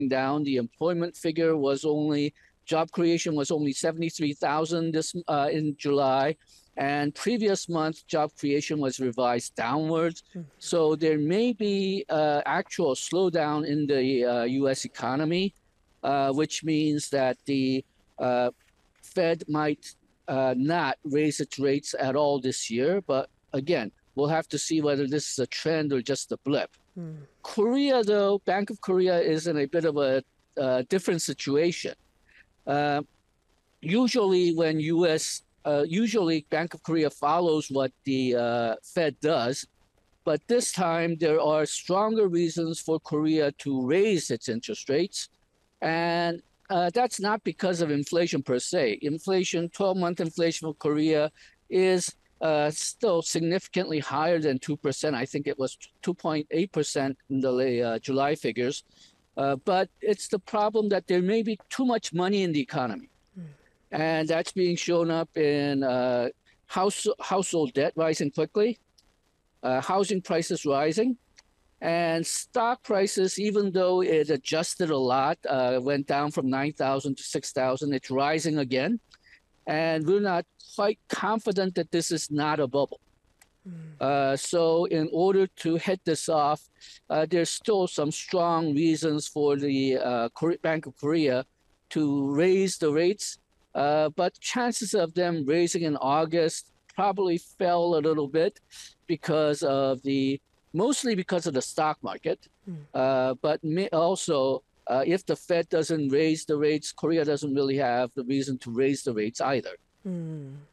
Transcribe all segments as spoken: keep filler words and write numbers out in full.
down. The employment figure was only, job creation was only seventy-three thousand this uh, in July. And previous month, job creation was revised downwards. Mm. So there may be uh, actual slowdown in the uh, U S economy, uh, which means that the uh, Fed might uh, not raise its rates at all this year. But again, we'll have to see whether this is a trend or just a blip. Mm. Korea, though, Bank of Korea is in a bit of a uh, different situation. Uh, usually when U S Uh, usually, Bank of Korea follows what the uh, Fed does, but this time there are stronger reasons for Korea to raise its interest rates, and uh, that's not because of inflation per se. Inflation, twelve-month inflation for Korea is uh, still significantly higher than two percent. I think it was two point eight percent in the uh, July figures, uh, but it's the problem that there may be too much money in the economy. And that's being shown up in uh, house, household debt rising quickly, uh, housing prices rising, and stock prices, even though it adjusted a lot, uh, went down from nine thousand to six thousand, it's rising again. And we're not quite confident that this is not a bubble. Mm. Uh, so in order to head this off, uh, there's still some strong reasons for the uh, Bank of Korea to raise the rates. Uh, but chances of them raising in August probably fell a little bit because of the, mostly because of the stock market. Mm. Uh, but may also, uh, if the Fed doesn't raise the rates, Korea doesn't really have the reason to raise the rates either. Mm.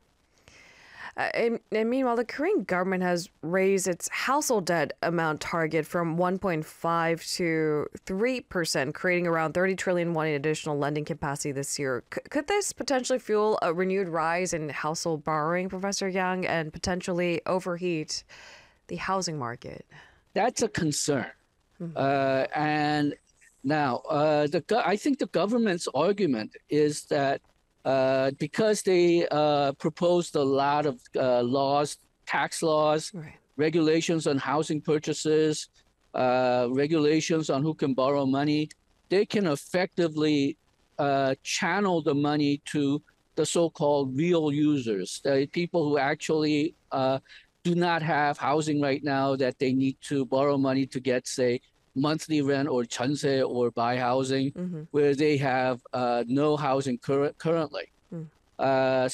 Uh, and, and meanwhile, the Korean government has raised its household debt amount target from one point five to three percent, creating around thirty trillion won in additional lending capacity this year. C- could this potentially fuel a renewed rise in household borrowing, Professor Yang, and potentially overheat the housing market? That's a concern. Mm-hmm. Uh, and now, uh, the go- I think the government's argument is that Uh, because they uh, proposed a lot of uh, laws, tax laws, right. regulations on housing purchases, uh, regulations on who can borrow money, they can effectively uh, channel the money to the so-called real users, the people who actually uh, do not have housing right now that they need to borrow money to get, say, monthly rent or jeonse or buy housing, mm-hmm. where they have uh, no housing cur- currently. Mm. Uh,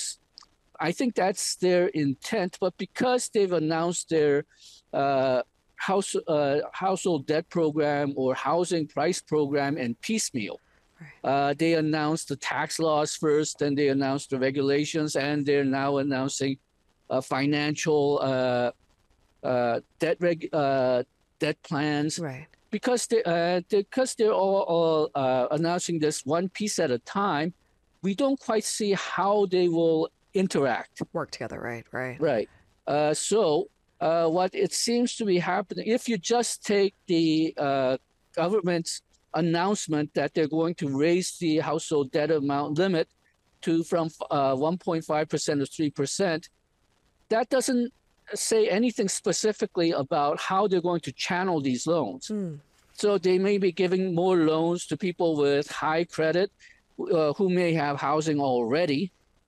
I think that's their intent, but because they've announced their uh, house uh, household debt program or housing price program and piecemeal, right. uh, they announced the tax laws first, then they announced the regulations, and they're now announcing uh, financial uh, uh, debt reg- uh, debt plans. Right. Because they, uh, they, because they're all, all uh, announcing this one piece at a time, we don't quite see how they will interact. Work together, right, right. Right. Uh, so uh, what it seems to be happening, if you just take the uh, government's announcement that they're going to raise the household debt amount limit to from uh, one point five percent to three percent, that doesn't say anything specifically about how they're going to channel these loans. Mm. So they may be giving more loans to people with high credit uh, who may have housing already,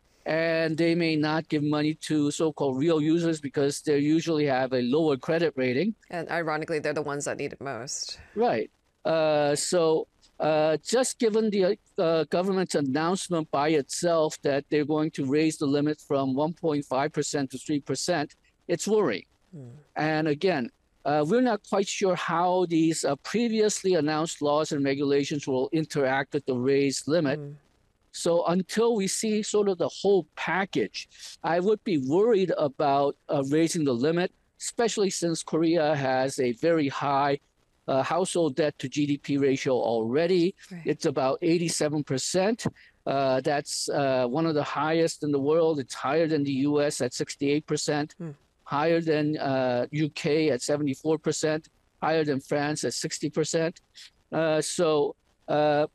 and they may not give money to so-called real users because they usually have a lower credit rating. And ironically, they're the ones that need it most. Right. Uh, so uh, just given the uh, government's announcement by itself that they're going to raise the limit from one point five percent to three percent, it's worrying. Hmm. And again, uh, we're not quite sure how these uh, previously announced laws and regulations will interact with the raised limit. Hmm. So until we see sort of the whole package, I would be worried about uh, raising the limit, especially since Korea has a very high uh, household debt to G D P ratio already. Right. It's about eighty-seven percent. Uh, that's uh, one of the highest in the world. It's higher than the U S at sixty-eight percent. Hmm. Higher than uh, U K at seventy-four percent, higher than France at sixty percent. Uh, so uh,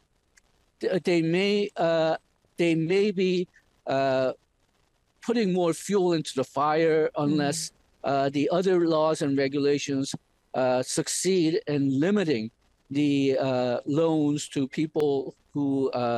th- they may uh, they may be uh, putting more fuel into the fire unless mm. uh, the other laws and regulations uh, succeed in limiting the uh, loans to people who uh,